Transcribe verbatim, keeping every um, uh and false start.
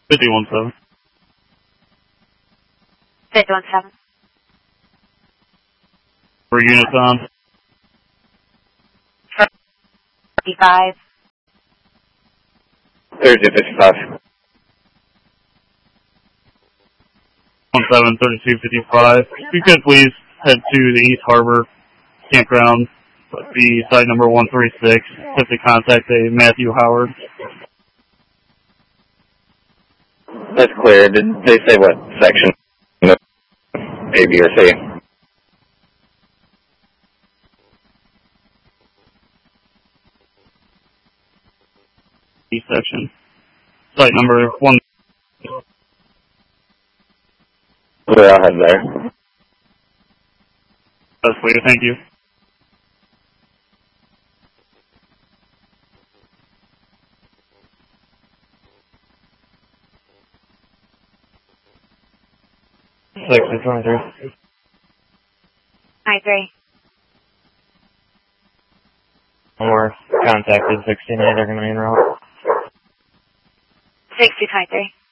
fifty-one seven. fifty-one seven. For units on. fifty-five. Thursday, fifty-five. one seven thirty-two fifty-five. If you could please head to the East Harbor campground, the site number one three six, to contact a Matthew Howard. That's clear. Did they say what section? A, B, or C? E section. Site number one. Clear, I'll head there. That's clear, thank you. six and twenty-three. ninety-three. One more contacted sixty-nine, they're going to be en route. sixty, twenty-three.